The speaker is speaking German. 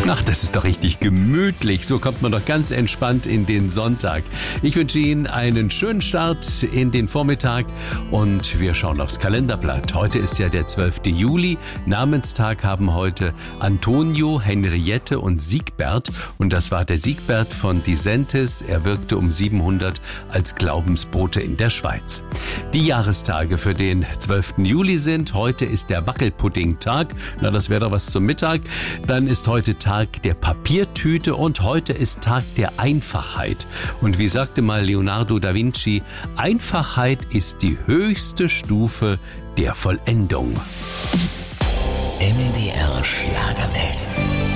Ach, das ist doch richtig gemütlich. So kommt man doch ganz entspannt in den Sonntag. Ich wünsche Ihnen einen schönen Start in den Vormittag und wir schauen aufs Kalenderblatt. Heute ist ja der 12. Juli. Namenstag haben heute Antonio, Henriette und Siegbert. Und das war der Siegbert von Disentis. Er wirkte um 700 als Glaubensbote in der Schweiz. Die Jahrestage für den 12. Juli sind: heute ist der Wackelpudding-Tag. Na, das wäre doch was zum Mittag. Dann ist heute Tag der Papiertüte und heute ist Tag der Einfachheit. Und wie sagte mal Leonardo da Vinci, Einfachheit ist die höchste Stufe der Vollendung. MDR Schlagerwelt.